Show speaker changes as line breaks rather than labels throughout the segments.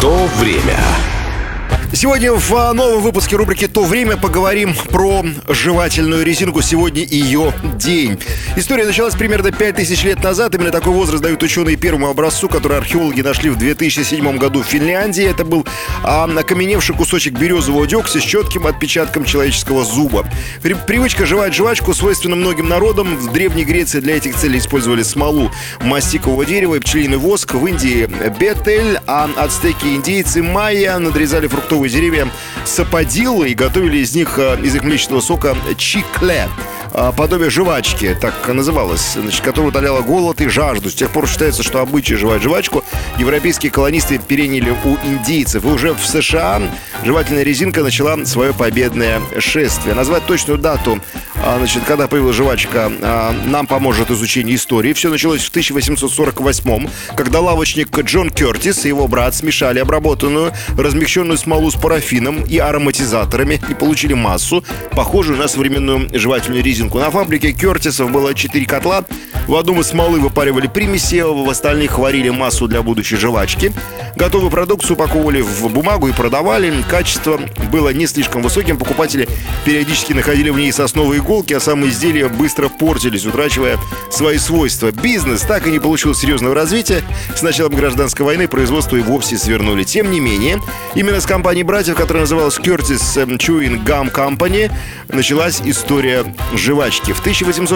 то время.
Сегодня в новом выпуске рубрики «То время» поговорим про жевательную резинку. Сегодня ее день. История началась примерно 5000 лет назад. Именно такой возраст дают ученые первому образцу, который археологи нашли в 2007 году в Финляндии. Это был окаменевший кусочек березового дегтя с четким отпечатком человеческого зуба. Привычка жевать жвачку свойственна многим народам. В Древней Греции для этих целей использовали смолу мастикового дерева и пчелиный воск. В Индии бетель, а ацтеки и индейцы майя надрезали фруктовые деревья саподилы и готовили из них, из их млечного сока, чикле. Подобие жвачки, так называлось, которая утоляла голод и жажду. С тех пор считается, что обычай жевать жвачку европейские колонисты переняли у индейцев. И уже в США жевательная резинка начала свое победное шествие. Назвать точную дату, когда появилась жвачка, нам поможет изучение истории. Все началось в 1848-м, когда лавочник Джон Кертис и его брат смешали обработанную, размягченную смолу с парафином и ароматизаторами и получили массу, похожую на современную жевательную резинку. На фабрике Кертисов было 4 котла. В одном из смолы выпаривали примеси, в остальных варили массу для будущей жвачки. Готовую продукцию упаковывали в бумагу и продавали. Качество было не слишком высоким. Покупатели периодически находили в ней сосновые иголки, а самые изделия быстро портились, утрачивая свои свойства. Бизнес так и не получил серьезного развития. С началом гражданской войны производство и вовсе свернули. Тем не менее, именно с компанией братьев, которая называлась Curtis Chewing Gum Company, началась история жвачки. В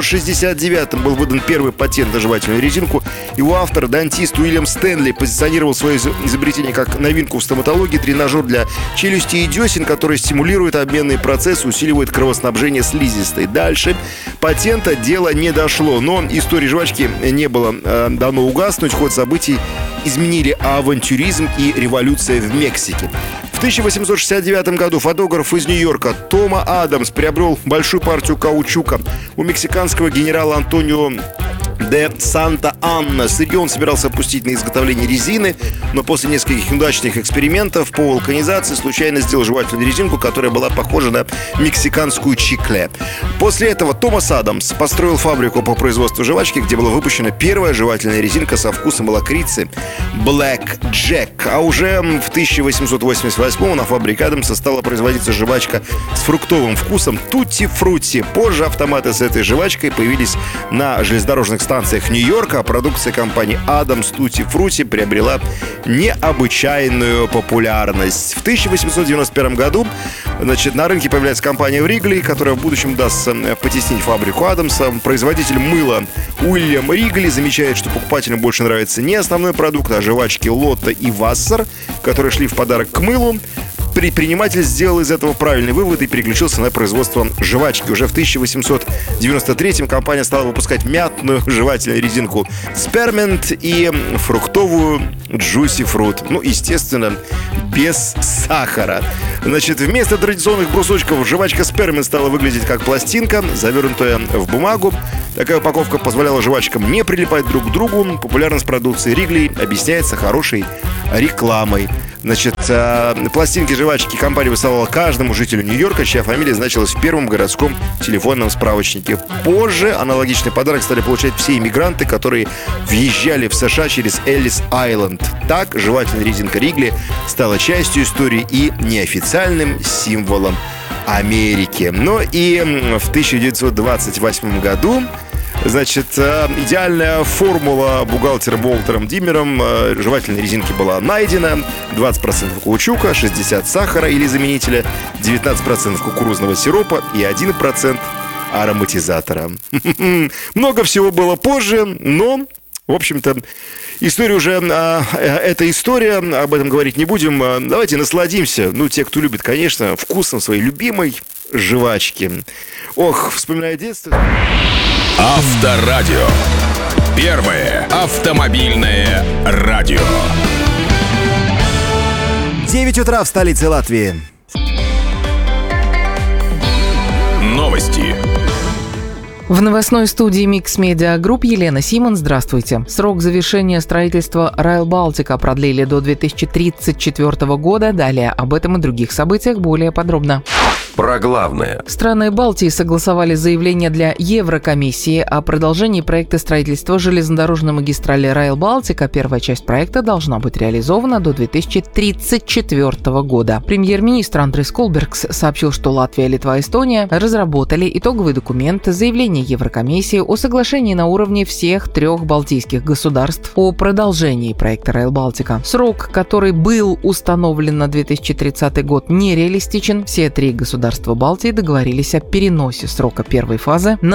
1869-м был выдан первый патент на жевательную резинку. Его автор, дантист Уильям Стэнли, позиционировал свое изобретение как новинку в стоматологии: тренажер для челюсти и десен, который стимулирует обменные процессы, усиливает кровоснабжение слизистой. Дальше патента дело не дошло, но истории жвачки не было дано угаснуть. Ход событий изменили авантюризм и революция в Мексике. В 1869 году фотограф из Нью-Йорка Тома Адамс приобрел большую партию каучука у мексиканского генерала Антонио де Санта-Анна. Сырье он собирался пустить на изготовление резины, но после нескольких неудачных экспериментов по вулканизации случайно сделал жевательную резинку, которая была похожа на мексиканскую чикле. После этого Томас Адамс построил фабрику по производству жвачки, где была выпущена первая жевательная резинка со вкусом лакрицы Black Jack. А уже в 1888 на фабрике Адамса стала производиться жвачка с фруктовым вкусом Tutti Frutti. Позже автоматы с этой жвачкой появились на железнодорожных станциях Нью-Йорка, а продукция компании Adams Tutti Frutti приобрела необычайную популярность. В 1891 году на рынке появляется компания Wrigley, которая в будущем даст потеснить фабрику Адамса. Производитель мыла Уильям Ригли замечает, что покупателям больше нравится не основной продукт, а жвачки Лотто и Вассер, которые шли в подарок к мылу. Предприниматель сделал из этого правильный вывод и переключился на производство жвачки. Уже в 1893-м компания стала выпускать мятную жевательную резинку Spearmint и фруктовую Juicy Fruit. Ну, естественно, без сахара. Вместо традиционных брусочков жвачка Spearmint стала выглядеть как пластинка, завернутая в бумагу. Такая упаковка позволяла жвачкам не прилипать друг к другу. Популярность продукции Wrigley объясняется хорошей рекламой. Пластинки жвачки компания выставляла каждому жителю Нью-Йорка, чья фамилия значилась в первом городском телефонном справочнике. Позже аналогичный подарок стали получать все иммигранты, которые въезжали в США через Эллис-Айленд. Так жевательная резинка Wrigley стала частью истории и неофициальным символом Америки. Но и в 1928 году идеальная формула бухгалтера Уолтером Диммером жевательной резинки была найдена. 20% каучука, 60% сахара или заменителя, 19% кукурузного сиропа и 1% ароматизатора. Много всего было позже, но, в общем-то, история уже... Это история, об этом говорить не будем. Давайте насладимся, те, кто любит, конечно, вкусом своей любимой жвачки. Ох, вспоминая детство...
Авторадио. Первое автомобильное радио.
9 утра в столице Латвии.
Новости.
В новостной студии Mix Media Group Елена Симон. Здравствуйте. Срок завершения строительства Rail Baltica продлили до 2034 года. Далее об этом и других событиях более подробно.
Про главное.
Страны Балтии согласовали заявление для Еврокомиссии о продолжении проекта строительства железнодорожной магистрали Rail Baltica. Первая часть проекта должна быть реализована до 2034 года. Премьер-министр Андрис Колбергс сообщил, что Латвия, Литва и Эстония разработали итоговый документ заявления Еврокомиссии о соглашении на уровне всех 3 балтийских государств о продолжении проекта Rail Baltica. Срок, который был установлен на 2030 год, нереалистичен. Все 3 государства Балтии договорились о переносе срока первой фазы на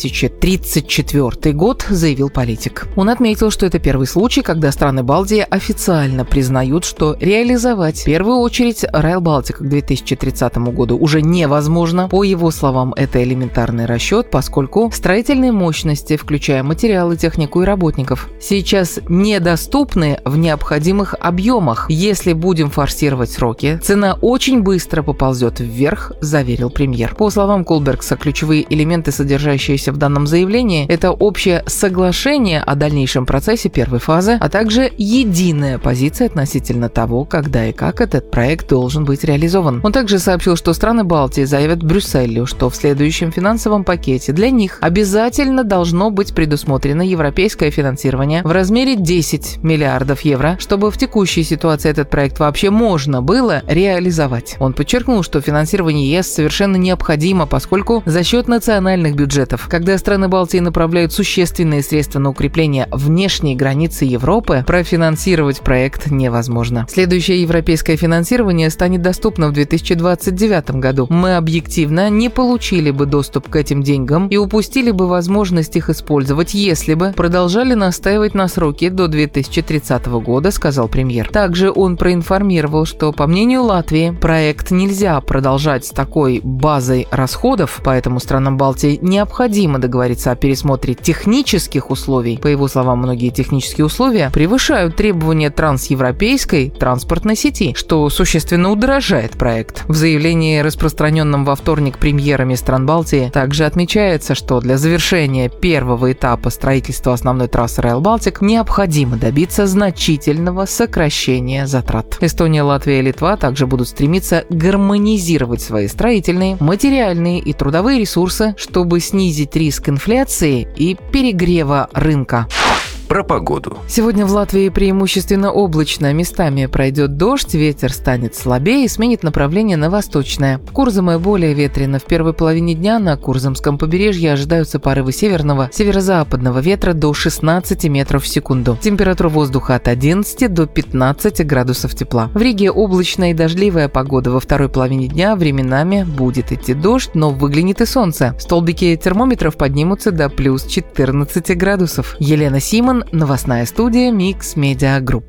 2034 год, заявил политик. Он отметил, что это первый случай, когда страны Балтии официально признают, что реализовать в первую очередь Rail Baltica к 2030 году уже невозможно. По его словам, это элементарный расчет, поскольку строительные мощности, включая материалы, технику и работников, сейчас недоступны в необходимых объемах. Если будем форсировать сроки, цена очень быстро поползет вверх, заверил премьер. По словам Колбергса, ключевые элементы, содержащиеся в данном заявлении, это общее соглашение о дальнейшем процессе первой фазы, а также единая позиция относительно того, когда и как этот проект должен быть реализован. Он также сообщил, что страны Балтии заявят Брюсселю, что в следующем финансовом пакете для них обязательно должно быть предусмотрено европейское финансирование в размере 10 миллиардов евро, чтобы в текущей ситуации этот проект вообще можно было реализовать. Он подчеркнул, что финансирование ЕС совершенно необходимо, поскольку за счет национальных бюджетов, когда страны Балтии направляют существенные средства на укрепление внешней границы Европы, профинансировать проект невозможно. Следующее европейское финансирование станет доступно в 2029 году. Мы объективно не получили бы доступ к этим деньгам и упустили бы возможность их использовать, если бы продолжали настаивать на сроке до 2030 года, сказал премьер. Также он проинформировал, что, по мнению Латвии, проект нельзя продолжать с такой базой расходов, поэтому странам Балтии необходимо договориться о пересмотре технических условий. По его словам, многие технические условия превышают требования трансевропейской транспортной сети, что существенно удорожает проект. В заявлении, распространенном во вторник премьерами стран Балтии, также отмечается, что для завершения первого этапа строительства основной трассы Rail Baltica необходимо добиться значительного сокращения затрат. Эстония, Латвия и Литва также будут стремиться гармонизировать свои строительные, материальные и трудовые ресурсы, чтобы снизить риск инфляции и перегрева рынка.
Про погоду.
Сегодня в Латвии преимущественно облачно, местами пройдет дождь, ветер станет слабее и сменит направление на восточное. В Курзаме более ветрено. В первой половине дня на Курзамском побережье ожидаются порывы северного, северо-западного ветра до 16 метров в секунду. Температура воздуха от 11 до 15 градусов тепла. В Риге облачная и дождливая погода. Во второй половине дня временами будет идти дождь, но выглянет и солнце. Столбики термометров поднимутся до плюс 14 градусов. Елена Симон, новостная студия Mix Media Group.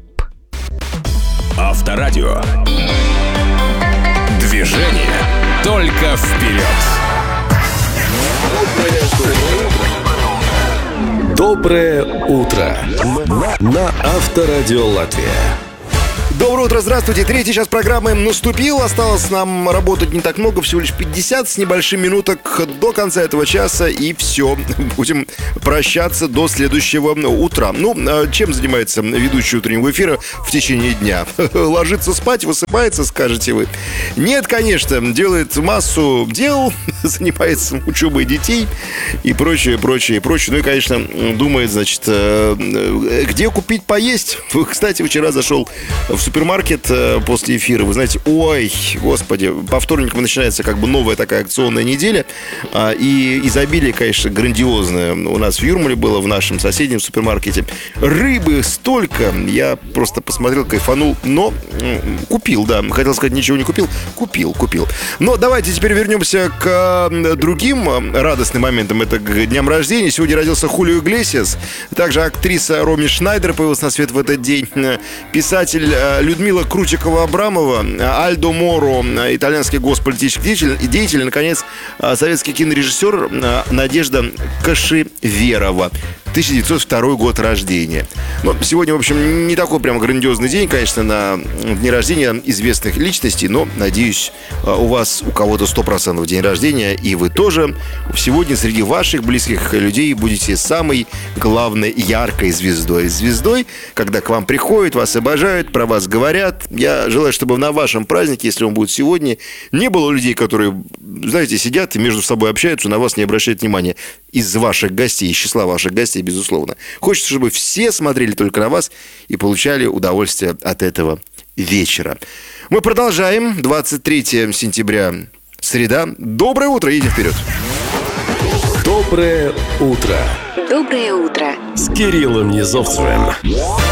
Авторадио. Движение только вперед. Доброе утро на Авторадио Латвия.
Доброе утро, здравствуйте. Третий час программы наступил. Осталось нам работать не так много, всего лишь 50 с небольшим минуток до конца этого часа. И все. Будем прощаться до следующего утра. Ну, чем занимается ведущий утреннего эфира в течение дня? Ложится спать, высыпается, скажете вы. Нет, конечно, делает массу дел, занимается учебой детей и прочее. Ну и, конечно, думает, значит, где купить поесть. Кстати, вчера зашел в супермаркет после эфира. Вы знаете, ой, господи, по вторникам начинается как бы новая такая акционная неделя. И изобилие, конечно, грандиозное у нас в Юрмале было, в нашем соседнем супермаркете. Рыбы столько. Я просто посмотрел, кайфанул. Но купил, да. Хотел сказать, ничего не купил. Купил. Но давайте теперь вернемся к другим радостным моментам. Это к дням рождения. Сегодня родился Хулио Иглесиас. Также актриса Роми Шнайдер появилась на свет в этот день. Писатель Людмила Крутикова-Абрамова, Альдо Моро, итальянский госполитический деятель, и, наконец, советский кинорежиссер Надежда Кашеверова. 1902 год рождения. Но сегодня, в общем, не такой прям грандиозный день, конечно, на дне рождения известных личностей, но, надеюсь, у вас, у кого-то 100% день рождения, и вы тоже сегодня среди ваших близких людей будете самой главной яркой звездой. Звездой, когда к вам приходят, вас обожают, про вас говорят. Я желаю, чтобы на вашем празднике, если он будет сегодня, не было людей, которые, знаете, сидят и между собой общаются, на вас не обращают внимания. Из ваших гостей, из числа ваших гостей, безусловно. Хочется, чтобы все смотрели только на вас и получали удовольствие от этого вечера. Мы продолжаем. 23 сентября, среда. Доброе утро, едем вперед.
Доброе утро.
Доброе утро.
С Кириллом Низовцевым.